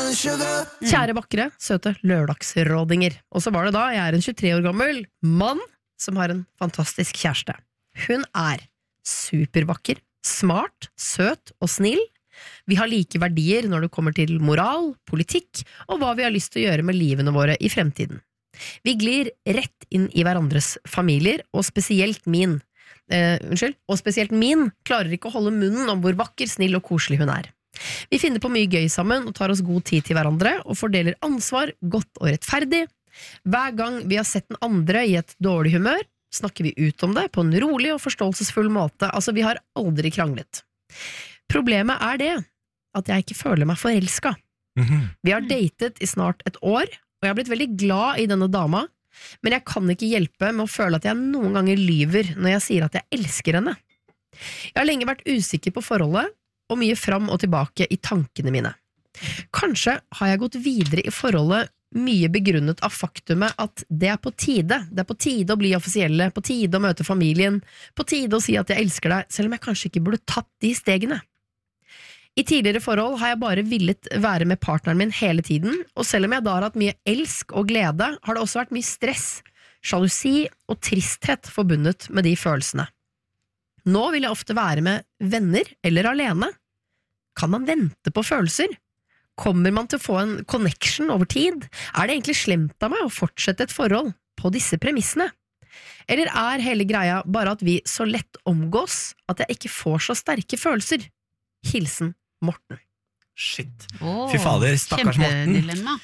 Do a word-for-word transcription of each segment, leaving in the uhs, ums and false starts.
Kjære bakkere, søte lørdagsrådinger. Og så var det da, jeg er en tjuetre år gammel mann som har en fantastisk kjæreste. Hun er supervakker, smart, søt og snill. Vi har like verdier når det kommer til moral, politikk og hva vi har lyst til å gjøre med livene våre i fremtiden. Vi glir rett inn i hverandres familier, og spesielt min eh, unnskyld, og spesielt min klarer ikke å holde munnen om hvor vakker, snill og koselig hun er. Vi finner på mye gøy sammen og tar oss god tid til hverandre og fordeler ansvar godt og rettferdig. Hver gang vi har sett den andre i et dårlig humør, snakker vi ut om det på en rolig og forståelsesfull måte. Altså, vi har aldri kranglet. Problemet er det at jeg ikke føler meg forelsket. Mm-hmm. Vi har datet i snart et år, og jeg har blitt veldig glad i denne dama, men jeg kan ikke hjelpe med å føle at jeg noen ganger lyver når jeg sier at jeg elsker henne. Jeg har lenge vært usikker på forholdet, og mye fram og tilbake i tankene mine. Kanskje har jeg gått videre i forholdet mye begrunnet av faktumet at det er på tide. Det er på tide å bli offisielle, på tide å møte familien, på tide å si at jeg elsker deg, selv om jeg kanskje ikke burde tatt de stegene. I tidligere forhold har jeg bare villet være med partneren min hele tiden, og selv om jeg da har hatt mye elsk og glede, har det også vært mye stress, sjalusi og tristhet forbundet med de følelsene. Nå vil jeg ofte være med venner eller alene. Kan man vente på følelser? Kommer man til å få en connection over tid? Er det egentlig slemt av meg å fortsette et forhold på disse premissene? Eller er hele greia bare at vi så lett omgås at jeg ikke får så sterke følelser? Hilsen Morten. Shit. Oh, Fy fader, stakkars Morten. Kjempedilemma.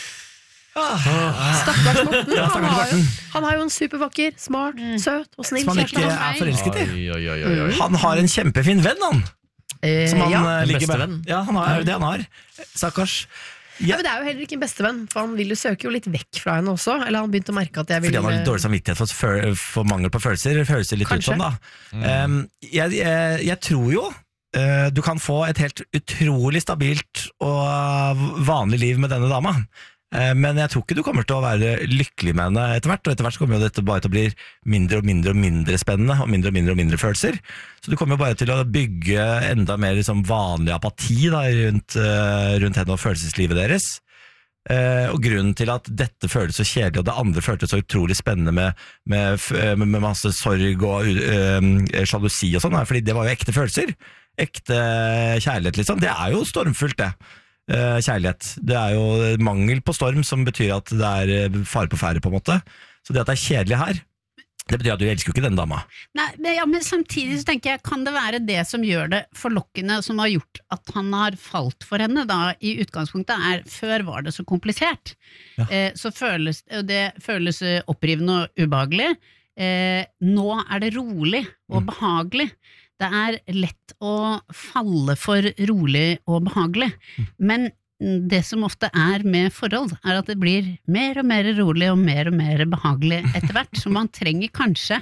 Ah. Stakkars Morten. Ja, han, stakkars har jo, Morten. han har jo en supervakker, smart, Mm. søt og snill Som han kjæreste. ikke Han- er forelsket i. Oi, oi, oi, oi, oi. Han har en kjempefin venn, han. Eh, Som han ja. eh, En ligger med. bestevenn. Ja, han har, det han har. Stakkars. Ja, men det er jo heller ikke en bestevenn, for han vil jo søke jo litt vekk fra henne også. Eller han begynte å merke at jeg vil... Fordi han har litt dårlig samvittighet for, for, for mangel på følelser. Føles det litt Kanskje. ut som, da. Um, jeg, jeg, jeg tror jo uh, du kan få et helt utrolig stabilt og vanlig liv med denne dama. Uh, men jeg tror ikke du kommer til å være lykkelig med henne etter hvert. Og etter hvert så kommer jo dette bare til å bli mindre og mindre og mindre spennende, og mindre og mindre og mindre følelser. Så du kommer jo bare til å bygge enda mer liksom, vanlig apati da, rundt, uh, rundt henne og følelseslivet deres. Uh, og grunnen til at dette føles så kjedelig og det andre føltes så utrolig spennende med, med, med, med masse sorg og uh, sjalusi og sånn, er fordi det var jo ekte følelser, ekte kjærlighet liksom. Det er jo stormfullt det, uh, kjærlighet. Det er jo mangel på storm som betyr at det er fare på ferde på en måte. Så det at det er kjedelig her, det betyr at du elsker jo ikke den dama. Nei, men, ja, men samtidig så tenker jeg, kan det være det som gjør det forlokkende, som har gjort at han har falt for henne da, i utgangspunktet er, før var det så komplisert. Ja. Eh, så føles det føles opprivende og ubehagelig. Eh, nå er det rolig og behagelig. Det er lett å falle for rolig og behagelig. Men det som ofte er med forhold, er at det blir mer og mer rolig og mer og mer behagelig etter hvert, så man trenger kanskje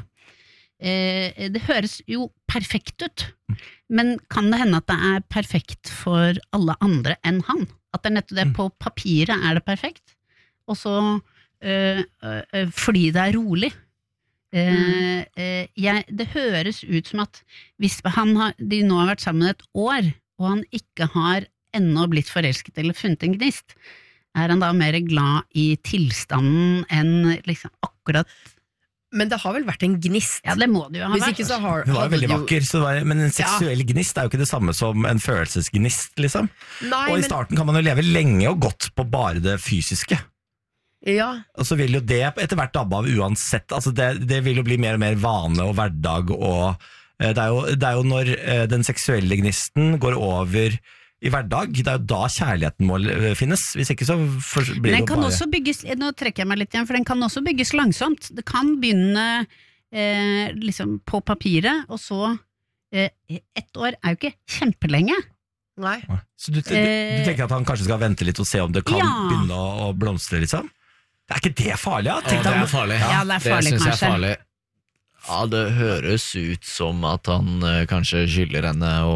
eh, det høres jo perfekt ut, men kan det hende at det er perfekt for alle andre enn han? At det er nettopp det, på papiret er det perfekt, og så eh, eh, fordi det er rolig. Eh, eh, jeg, det høres ut som at hvis han har, de nå har vært sammen et år, og han ikke har ennå blitt forelsket eller funnet en gnist, er han da mer glad i tilstanden enn liksom akkurat... Men det har vel vært en gnist? Ja, det må det jo ha Hvis vært. ikke så har... Hun var jo hadde veldig det jo- vakker, så det var, men en seksuell gnist er jo ikke det samme som en følelsesgnist, liksom. Nei, Og i men... starten kan man jo leve lenge og godt på bare det fysiske. Ja, Og så vil jo det etter hvert dabbe av uansett. Altså det, det vil jo bli mer og mer vane og hverdag. Og eh, det, er jo, det er jo når eh, den seksuelle gnisten går over i hverdag, det er jo da kjærligheten må eh, finnes. Hvis ikke så for, blir Men det den jo kan bare... også bygges, nå trekker jeg meg litt igjen, for den kan også bygges langsomt. Det kan begynne eh, liksom på papiret, og så eh, ett år er jo ikke kjempelenge. nei. Så du, du, du tenker at han kanskje skal vente litt og se om det kan Ja. begynne å, å blomstre, liksom? Det er ikke det farlig, ja? Å, Tenk det deg- er farlig. Ja, det er farlig, synes jeg kanskje. er farlig. Ja, det høres ut som at han eh, kanskje skylder henne å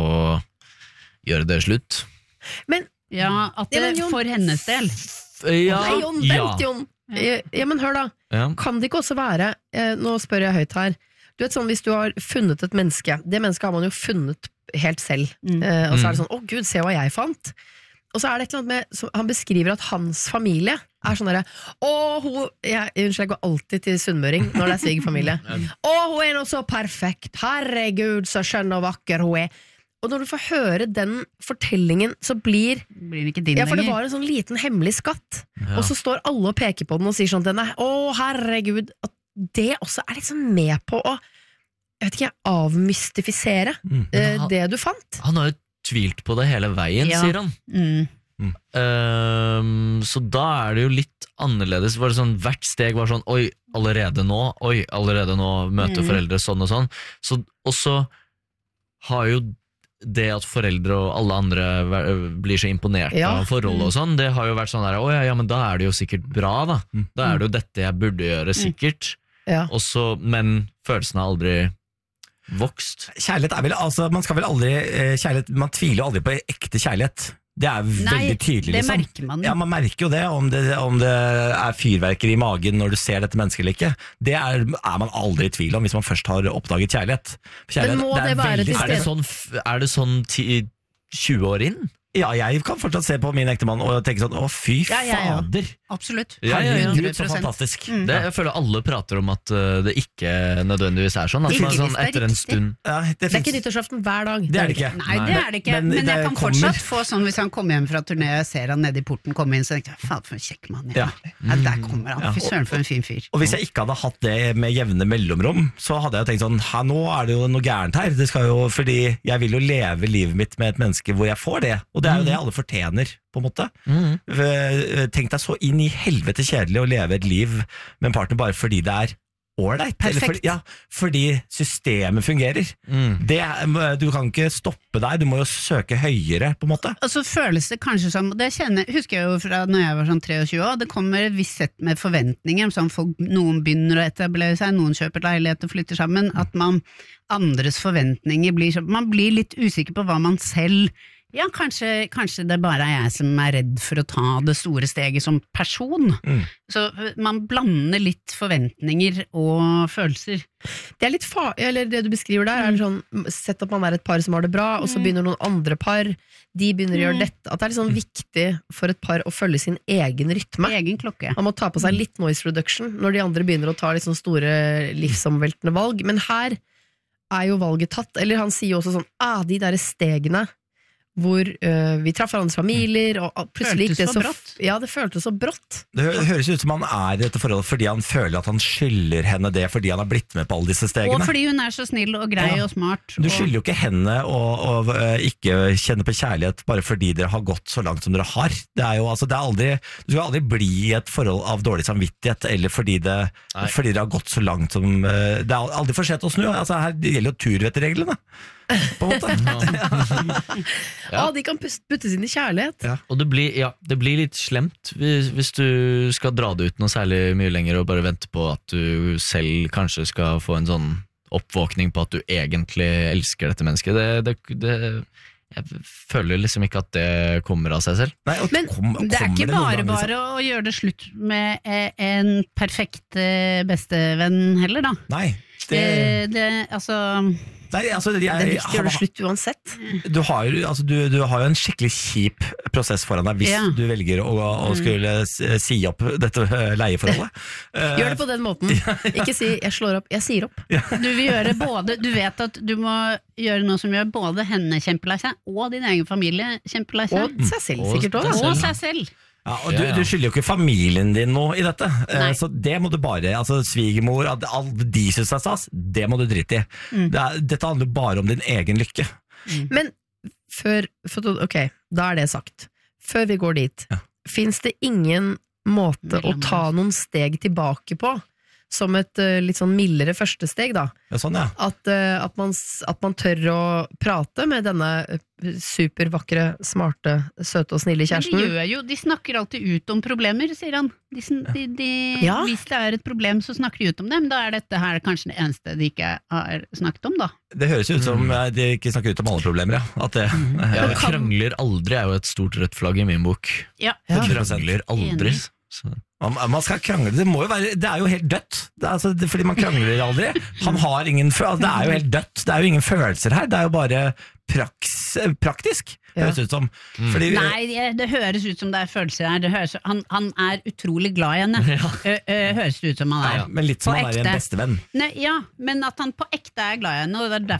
gjøre det slutt. Men, Ja, at Ja, det men Jon- for hennes del. Ja, nei, Jon, ja. vent, Jon! Ja. ja, men hør da. Ja. Kan det ikke også være, eh, nå spør jeg høyt her, du vet sånn hvis du har funnet et menneske, det mennesket har man jo funnet helt selv, Mm. eh, og så er det Mm. sånn, å Gud, se hva jeg fant. og så er det et eller annet med så Han beskriver at hans familie er sånn derre Å, hun jeg, Unnskyld, jeg går alltid til sunnmøring når det er svigerfamilie. Å, hun er nå så perfekt. Herregud, så skjønn og vakker hun er. Og når du får høre den fortellingen, så blir Blir det ikke din Ja, for det lenger. var en sånn liten hemmelig skatt. Ja. Og så står alle og peker på den og sier sånn den er, Å, herregud. At det også er liksom med på å Jeg vet ikke, avmystifisere Mm. eh, han- det du fant. Han har jo tvilt på det hele veien, Ja. sier han. Mm. Ehm, så da er det jo litt annerledes. Var det sånn, hvert steg var sånn Oi, allerede nå Oi, allerede nå møter Mm. foreldre sånn og sånn. Så, og så har jo det at foreldre og alle andre ver- blir så imponert Ja. av forholdet og sånn, det har jo vært sånn der, Å ja, ja, men da er det jo sikkert bra, da. Mm. Da er det jo dette jeg burde gjøre, sikkert. Ja. Og så, men følelsen har aldri vokst. Kjærlighet er vel, altså man skal vel aldri eh, kjærlighet, Man tviler jo aldri på ekte kjærlighet. Det er veldig tydelig, det liksom. merker man jo. Ja, man merker jo det om, det, om det er fyrverkeri i magen når du ser dette mennesket eller ikke. Det er, er man aldri i tvil om hvis man først har oppdaget kjærlighet. kjærlighet Men må er det være veldig til Er det stede? sånn, f- er det sånn ti, tjue år inn? Ja, jeg kan fortsatt se på min ektemann og tenke sånn, å fy Ja, ja, ja. fader. Absolutt. Ja, ja, ja. Herregud, så hundre prosent. fantastisk. Mm. Det, jeg føler alle prater om at uh, det ikke nødvendigvis er sånn. At Ikke man hvis sånn det er etter en riktig. stund Ja, det, Det er ikke finnes- nyttårsaften hver dag. Det er det ikke. Nei, det er det ikke, Men men, det jeg kan kommer. fortsatt få sånn hvis han kommer hjem fra turné og jeg ser han nede i porten komme inn, så tenker jeg, faen for en kjekk mann. Ja. Ja. Der kommer han, Ja. fy søren for en fin fyr. Og hvis jeg ikke hadde hatt det med jevne mellomrom, så hadde jeg tenkt sånn, «Hæ, nå er det jo noe gærent her. Det skal jo, fordi jeg vil jo leve livet mitt med et menneske hvor jeg får det. Og det er jo det alle fortjener, på en måte. mm. Eh, Tenk deg så inn i helvete kjedelig å leve et liv med en partner bare fordi det er ålreit. Eller Perfekt. fordi, ja, fordi systemet fungerer. Mm. Det er, du kan ikke stoppe der, du må jo søke høyere, på en måte. Og så føles det kanskje som, det kjenner, husker jeg jo fra når jeg var sånn treogtjue år, det kommer et visst sett med forventninger, sånn folk, noen begynner å etablere seg, noen kjøper leilighet og flytter sammen, at man, andres forventninger blir sånn, man blir litt usikker på hva man selv, ja kanskje, kanskje det bare er jeg som er redd for å ta det store steget som person. Mm. Så man blander litt forventninger og følelser. Det er litt fa eller det du beskriver der, er sånn sett at man er et par som har det bra, og så Mm. begynner noen andre par, de begynner å gjøre Mm. dette. At det er litt sånn viktig for et par å følge sin egen rytme. Egen klokke. Man må ta på seg litt noise reduction når de andre begynner å ta litt sånn store livsomveltende valg. Men her er jo valget tatt. Eller han sier jo også sånn ah, de der stegene hvor øh, vi traff hverandres familier, og og plutselig gikk det Føltes så så brått. Ja, det føltes så brått. Det hø høres ut som han er i dette forholdet fordi han føler at han skylder henne det fordi han har blitt med på alle disse Og stegene. fordi hun er så snill og grei Ja. og smart. Du og- skylder jo ikke henne å, å øh, ikke kjenne på kjærlighet bare fordi dere har gått så langt som dere har. Det er jo, altså, det er aldri, du skal aldri bli i et forhold av dårlig samvittighet eller fordi, det, Nei. fordi dere har gått så langt som øh, Det er aldri for sent å snu. Altså, her gjelder jo turvetterreglene. På en måte. Ja. Ah, de kan pust- puttes inn i kjærlighet. Ja. Og det blir, ja, det blir litt slemt hvis, hvis du skal dra det ut noe særlig mye lenger og bare vente på at du selv kanskje skal få en sånn oppvåkning på at du egentlig elsker dette mennesket. Det, det, det, jeg føler liksom ikke at det kommer av seg selv. Nei, og Men kom- det er kommer ikke noen bare ganger, bare å gjøre det slutt med eh, en perfekt eh, bestevenn heller, da. Nei, det, Det, det, altså nei altså, jeg, Det er viktig å gjøre det har- slutt uansett. du, har, jo- altså, du, du har jo en skikkelig kjip prosess foran deg hvis Ja. du velger å, å skulle s- si opp dette øh, leieforholdet. Eh, Gjør det på den måten. Ikke si 'jeg slår opp', jeg sier opp. Du vil gjøre både Du vet at du må gjøre noe som gjør både henne kjempelei seg, og din egen familie kjempelei Og seg. seg selv, Og sikkert òg. deg Og selv. seg selv. Ja, og du, Ja, ja. du skylder jo ikke familien din noe i dette, eh, Nei. så det må du bare, altså svigermor, at alle de synes er stas, det må du drite i. Mm. Det er, dette handler jo bare om din egen lykke. Men før for, Ok, da er det sagt. Før vi går dit, Ja. fins det ingen måte å Mellom ta noen steg tilbake på? Som et eh, litt sånn mildere første steg, da. Ja, sånn, ja. At, eh, at, man, s- at man tør å prate med denne eh, supervakre, smarte, søte og snille Men de kjæresten. gjør jo De snakker alltid ut om problemer, sier han. De, sn- de, de, Ja. Hvis det er et problem, så snakker de ut om det, men da er dette her kanskje det eneste de ikke har snakket om, da. Det høres ut som eh, de ikke snakker ut om alle problemer, ja. At det, eh, Ja, Men kan- krangler aldri er jo et stort rødt flagg i min bok. Ja. Ja. Krangler aldri. Enig. Så. man, man skal krangle, det må jo være, det er jo helt dødt. Det er, altså, det, fordi man krangler aldri. Han har ingen, fø- altså, det er jo helt dødt. Det er jo ingen følelser her, det er jo bare praks, praktisk. Ja. høres ut som. Fordi, Nei, det, det høres ut som det er følelser her. Det høres, han, han er utrolig glad i henne. Ja. Ø, ø, høres det ut som han er. ja, men litt som På å være en ekte. bestevenn. Nei, ja, men at han på ekte er glad i henne, og det er